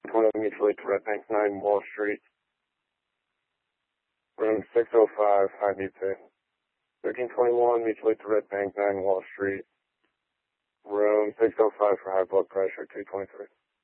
20 mutual aid to Red Bank 9 Wall Street. Room 605, high butane. 1321 mutual aid to Red Bank 9 Wall Street. Room 605 for high blood pressure, 223.